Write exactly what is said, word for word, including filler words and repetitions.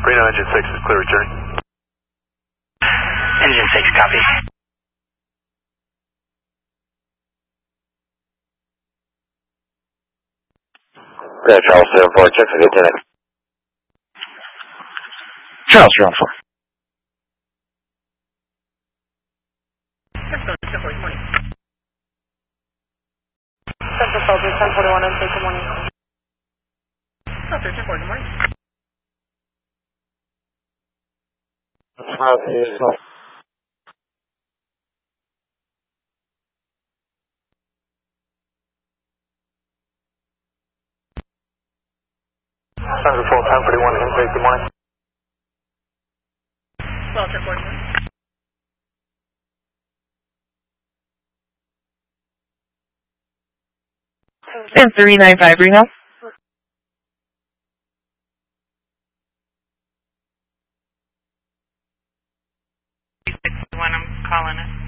Reno engine six is clear return. Engine six, copy. Yeah, Charles seven four, check for Lieutenant. Charles seven four. Central Soldier, ten forty-one, and good morning. ten forty, good morning. Central ten forty-one, intake, good morning. Well, ten forty-one. And three nine five, Reno. six one, I'm calling it.